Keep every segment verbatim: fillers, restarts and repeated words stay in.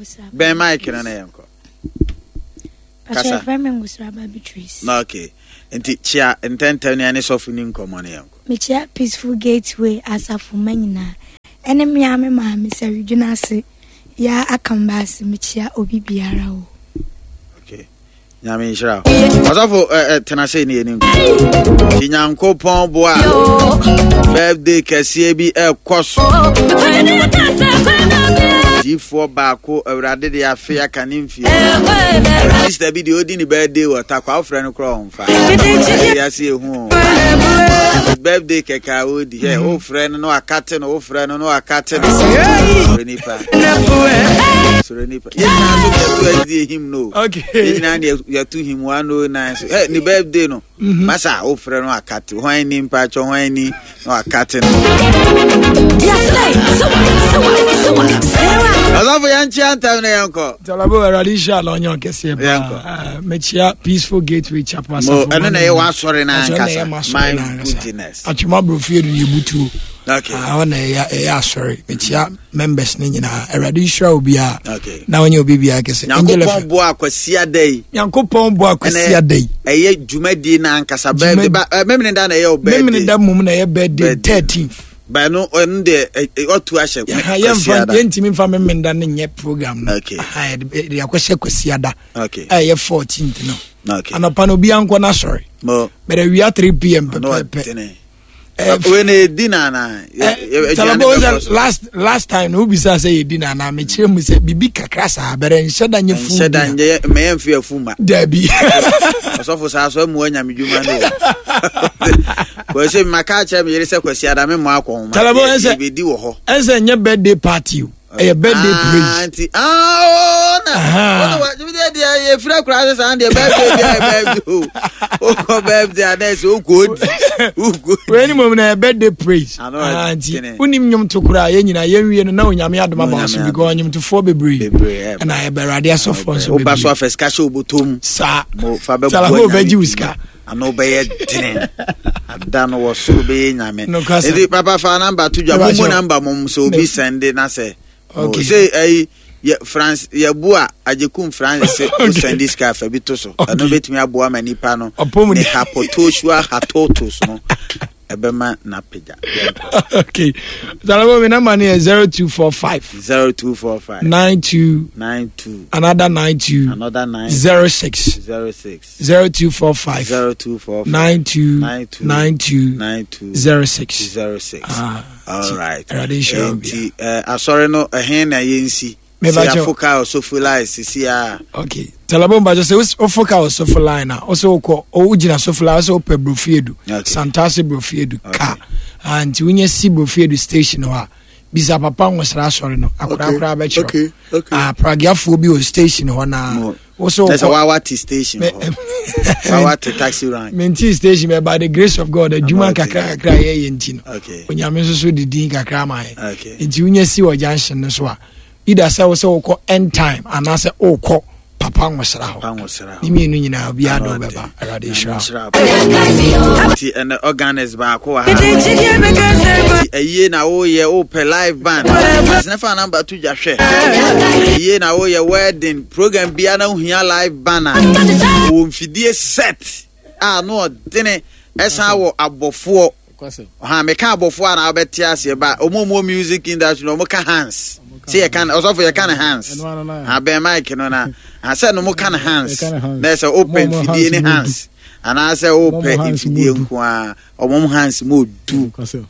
Ben Mike na yanko. Kasa. Beatrice. Okay. Enti chia intenten ni sofu ni nkomo na yanko. Me chia Peaceful Gateway asafu manyina. Ene me ame ma me se regional se ya akambas me chia obi biara o. Okay. Nyame nshira. Asafo tenase ni eni. Kinyankopon boa. Birthday kese bi ekoso. Ifo baako awrade de afi aka ne mfie. Sister bi de odi ni birthday wata kwa ofre no kro onfa. Ya se ehu. Birthday keka odi he ofre no akate no ofre no no akate no. Sorenipa. Sorenipa. Yes na so dey him no. Okay. Na ya to him one oh nine. Eh ni birthday no. Masa ofre no akate. Hwan ni mpa cho hwan ni no akate no. Yes so so so Alavo yanchi anta na yanko. Talabo radisha la onyo kese ba. Mechia Peaceful Gateway chapel Mo ene na ye wa sori na nkasa. My goodness. Atuma brofie du yebutu. Okay. Ah wana ya ya sorry. Mechia members ni nyina. Radisha obi a. Okay. Na onye obi bia kese. Yankopon bo akwasi dai. Yankopon bo akwasi dai. Eye dwumadi na nkasa birthday ba. Memne da na ye o birthday. Memne da mum na ye birthday thirteenth. Ba no on the otu ahye kwa ya yentimi mfa memenda ne nye program no. Okay. Ah de yakwese kwasiada. Okay. Eh ye fourteenth no. Okay. Anapa no bi anko na sorry. Mo. But we are three p m pepe. Eh when e dinner na last last time no bi say say dinner na me kire mu say bibi kakra sa bere nsheda nye fu. Nsheda nye me emfi afuma. Dabi. Osofo sa so mu anya medwuma no. Ko se maka cha me yere se kwasi adame mo akon ma. Be di wo ho. Ense nye birthday party. A birthday praise. Ah, oh, what do they do? You free crowds and the birthday, birthday. Oh, birthday, that's so good. For any moment, a birthday praise. Auntie, unim yum to cry, and you know, you know, Yami Adama, so we go on him to four be brave. And I have a radius of us. Oh, pass off a scasho butum, sir. Faber Vejuska. I know by it. I've done was so being. I mean, no, because Papa for number two, your number, mum, so be sending. I say. Okay. Say eh ya France ya bua ajekum France send this car for bitoso. I no bet me abua manipa no. Ne hapotoshua hatotos no. Ebema na peja. Okay. Zalabo me number is zero two four five zero two four five nine two nine two another nine two another nine zero six zero six zero two four five zero two four five nine two nine two nine two zero six zero six. Ah. All right. Enti eh sorry no ehn na yensi. Me ba foka o so full line sisi a. Okay. Talabomba just say o foka o so full line na. Also ko o ugina so full line so pe brofiedu. Santase brofiedu ka. And unye si brofiedu station ha. Bisa papa nwosra sorry no. Akura akura be chiro. Okay. Okay. Ah pragiafo bi o station ho na. Also that's a Wawati station. Wawati taxi rank. Menti station me by the grace of God adwuma kakra kakra ye yenti no. Okay. Onyame so so didi kakra ma ye. Okay. Enti unye si o junction no so a either say we say we call end time and I say oh call papa nwosra ho. Papa nwosra. Imi enu nyina obi ado beba arade shra. Ti and the organist ba ko ha. Eye na wo ye open live band. Never number two ja hwe. Eye na wo ye wedding program bia na hia live banner. Wo mfidie set. Ah no dene esa wo abofo. Ha me ka abofo na obeti ase ba omomo music industry no mo ka hands. See you can also for your can hands. Ha be mic no na. I said no mo can hands. There's open fidie ni hands. And I say open fidie nko a omom hands mo do.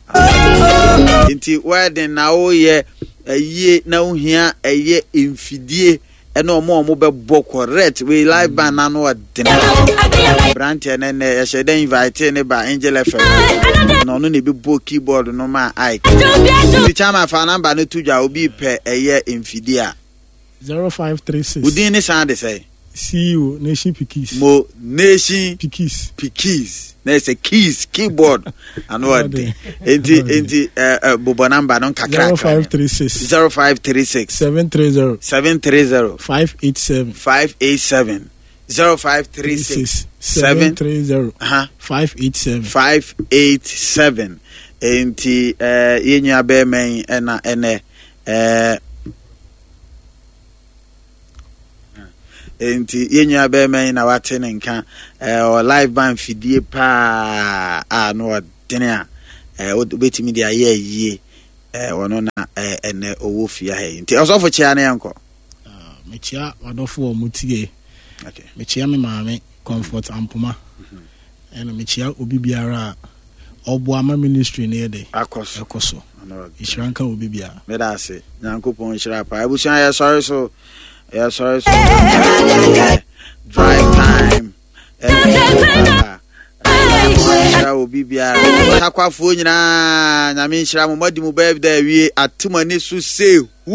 Inti wedding na wo ye eye na ohia eye mfidie eno omo omo be bo correct we live band na no den brand ene ne e she den invite ne ba Angel F M no no ne be bo keyboard no ma I the chama fa number no tuja obi pe eye mfidie a zero five three six udin ne sound say C E O Nation Pikis mo Nation Pikis Pikis there's a keys keyboard and what enti enti uh bobo number non kakra zero five three six zero five three six seven three zero seven three zero five eight seven five eight seven zero five three six seven three zero uh five eight seven five eight seven enti uh yenya be men ena ene uh enti yenya be men na wate ne nka eh o live band fidie pa a no dene a eh obetimi dia ye yie eh wono na eh ene owo fia he enti osofo chia na yanko ah me chia wadofo mutie okay me chia me maame Comfort Ampoma ena me chia obi biara obo ama ministry na yede akoso akoso isranka obi biara me da se nyankopon shira pa ebusuan ya sorry so ya sorry so drive time shira obi biara takwafo nyina nyame shira mo madi mo birthday wie atumani so say